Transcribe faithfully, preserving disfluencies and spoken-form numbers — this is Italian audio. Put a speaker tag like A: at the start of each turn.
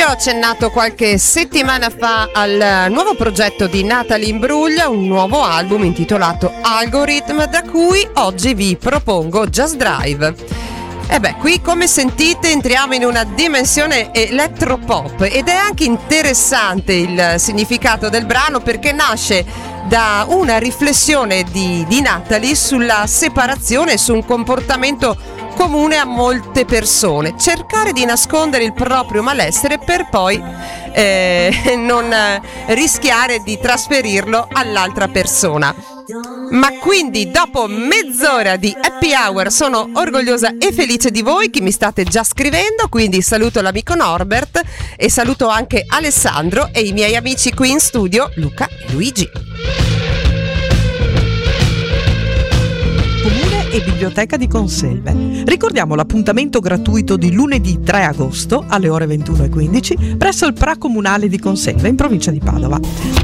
A: Vi ho accennato qualche settimana fa al nuovo progetto di Natalie Imbruglia, un nuovo album intitolato Algorithm, da cui oggi vi propongo Just Drive. E beh, qui come sentite entriamo in una dimensione elettropop ed è anche interessante il significato del brano, perché nasce da una riflessione di, di Natalie sulla separazione, su un comportamento comune a molte persone: cercare di nascondere il proprio malessere per poi eh, non rischiare di trasferirlo all'altra persona. Ma quindi dopo mezz'ora di happy hour sono orgogliosa e felice di voi che mi state già scrivendo, quindi saluto l'amico Norbert e saluto anche Alessandro e i miei amici qui in studio, Luca e Luigi.
B: Comune e Biblioteca di Conselve. Ricordiamo l'appuntamento gratuito di lunedì tre agosto alle ore ventuno e quindici presso il Pra Comunale di Conselve in provincia di Padova.